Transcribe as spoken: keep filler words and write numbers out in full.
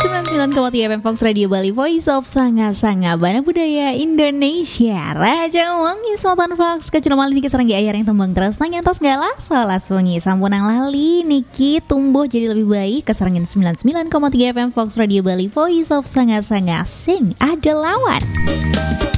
sembilan puluh sembilan koma tiga F M Fox Radio Bali, Voice of Sanga-Sanga Bana Budaya Indonesia. Raja Wangi Sultan Fox Kecil Mali Niki Seranggi Ayar yang tembang terus nang atas segala soal sunyi sampunang lali Niki tumbuh jadi lebih baik. Keserangin sembilan puluh sembilan koma tiga F M Fox Radio Bali, Voice of Sanga-Sanga Sing ada lawan.